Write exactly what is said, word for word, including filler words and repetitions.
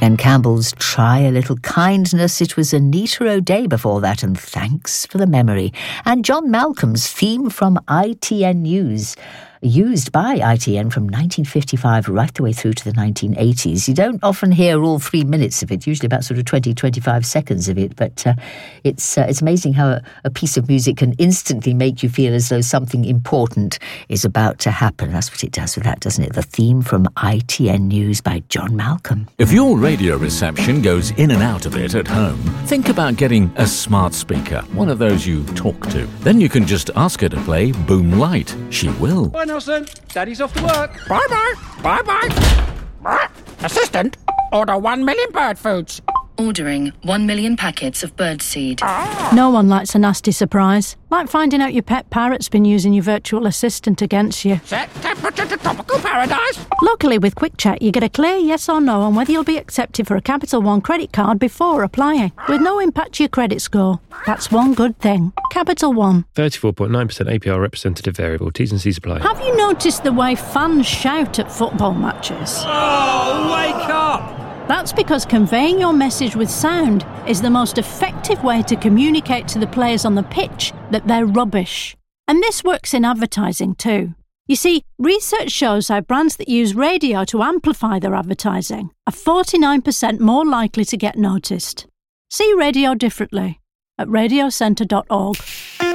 Glen Campbell's Try a Little Kindness. It was Anita O'Day before that, and Thanks for the Memory. And John Malcolm's theme from I T N News, used by I T N from nineteen fifty-five right the way through to the nineteen eighties. You don't often hear all three minutes of it, usually about sort of twenty, twenty-five seconds of it, but uh, it's uh, it's amazing how a, a piece of music can instantly make you feel as though something important is about to happen. That's what it does with that, doesn't it? The theme from I T N News by John Malcolm. If your radio reception goes in and out of it at home, think about getting a smart speaker, one of those you talk to. Then you can just ask her to play Boom Light. She will. Bye, Nelson. Daddy's off to work. Bye-bye. Bye-bye. Assistant, order one million bird foods. Ordering one million packets of birdseed. No one likes a nasty surprise, like finding out your pet parrot's been using your virtual assistant against you. Set temperature to tropical paradise. Luckily, with Quick Check, you get a clear yes or no on whether you'll be accepted for a Capital One credit card before applying, with no impact to your credit score. That's one good thing. Capital One. thirty-four point nine percent A P R representative variable. T's and C's apply. Have you noticed the way fans shout at football matches? Oh, wake up! That's because conveying your message with sound is the most effective way to communicate to the players on the pitch that they're rubbish. And this works in advertising too. You see, research shows how brands that use radio to amplify their advertising are forty-nine percent more likely to get noticed. See radio differently at radio centre dot org.